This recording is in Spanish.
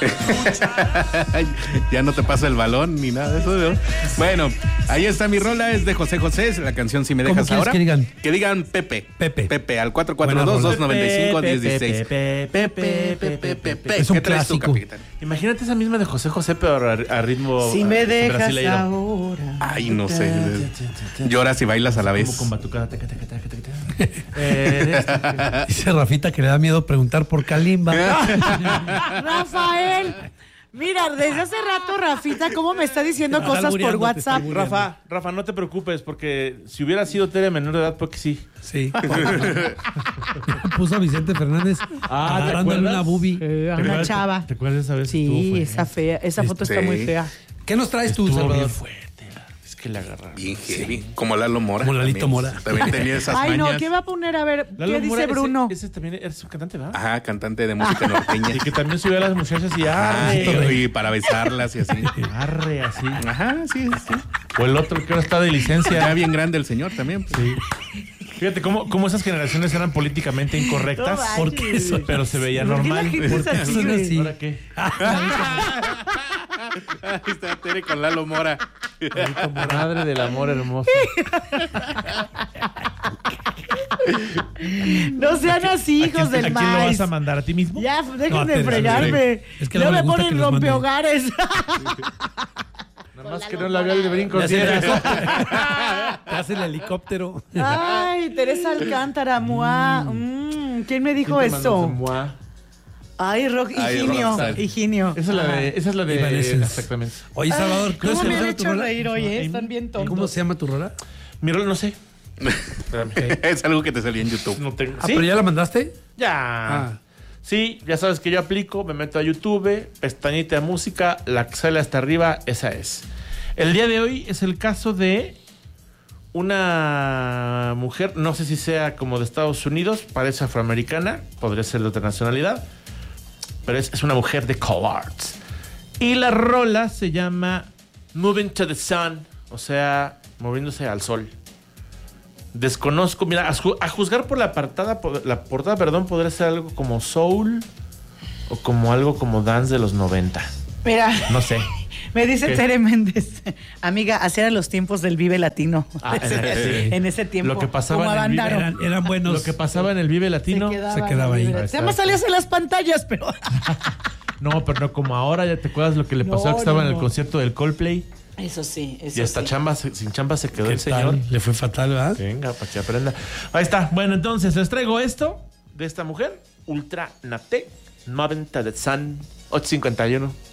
Ya no te pasa el balón ni nada de eso, ¿no? Bueno, ahí está mi rola, es de José José, es la canción Si Me Dejas ¿Cómo Ahora. quieres Que digan Pepe. Pepe. Pepe, al 442-295-1016. Pepe. Es un ¿Qué traes tú, clásico. capitán? Imagínate esa misma de José José, pero a ritmo Si me dejas brasileño. ahora. Ay, no sé. Lloras y bailas a la vez. Como con batucada. Dice Rafita que le da miedo preguntar por Kalimba. Rafael, mira, desde hace rato Rafita, ¿cómo me está diciendo cosas por WhatsApp? Rafa, no te preocupes, porque si hubiera sido Tere menor de edad, porque sí. Sí. Puso a Vicente Fernández agarrándole acuerdas? una boobie. A una chava. ¿Te acuerdas esa vez? Sí, esa fea, esa foto está muy fea. ¿Qué nos traes tú, Estuvo bien Salvador? fuerte. Es que la agarraron. Bien heavy. Como Lalo Mora. Como Lalito también. Mora. También tenía esas Ay, no, mañas. ¿qué va a poner? A ver, Lalo ¿qué Mora, dice Bruno? Ese también eres un cantante, ¿verdad? Ajá, cantante de música norteña. Y que también subió a las muchachas y Ah, arre. y para besarlas y así. Arre, así. Ajá, sí. O el otro que ahora está de Ya licencia. bien grande el señor también. Pues. Sí. Fíjate cómo esas generaciones eran políticamente incorrectas. No ¿Por qué manches. eso? Pero se veía ¿Por qué la normal. gente es así, Son güey? así. ¿Ahora qué? Ahí está Tere con Lalo Mora. Madre del amor hermoso. No sean así, hijos ¿A del quién lo vas maíz. a mandar? ¿A ti mismo? Ya, No, dejen de Tere, fregarme. es que No no me le gusta ponen que los mande. rompehogares. Nada más que no la vea el de brinco. Te sí. hace te hace el helicóptero. Ay, Teresa Alcántara, Mua. ¿Quién me dijo ¿Quién te mandó eso? ese mua? Ay, Ay, Higinio. Rockstar. Higinio. Esa es la de Evanescence. Exactamente. Oye, Salvador, ¿Cómo se me han llama tu hecho rola? reír hoy? Están bien tontos. ¿Cómo se llama tu rola? Mi rol no sé. Espérame. Es algo que te salió en YouTube. No tengo. Ah, ¿Sí? pero ya la mandaste. Ya. Ah. Sí, ya sabes que yo aplico, me meto a YouTube, pestañita de música, la que sale hasta arriba, esa es. El día de hoy es el caso de una mujer, no sé si sea como de Estados Unidos, parece afroamericana, podría ser de otra nacionalidad, pero es una mujer de Collards. Y la rola se llama Moving to the Sun, o sea, moviéndose al sol. Desconozco, mira, a juzgar por la portada, podría ser algo como soul o como algo como dance de los 90. Mira, No sé. me dice ¿Qué? Tere Méndez, amiga, así eran los tiempos del Vive Latino. Ah, sí. En ese tiempo. Lo que pasaba como en el Vive Avándaro. Eran buenos. Lo que pasaba en el Vive Latino. se quedaba ahí. Además salías en las pantallas, pero... No, pero no como ahora, ya te acuerdas lo que le pasó No, al que estaba no, en el no. concierto del Coldplay. Eso sí, eso Y hasta sí. sin chamba se quedó ¿Qué el señor. tal? Le fue fatal, ¿verdad? Venga, para que aprenda. Ahí está. Bueno, entonces les traigo esto de esta mujer. Ultra Nate, Moving to the Sun, 851.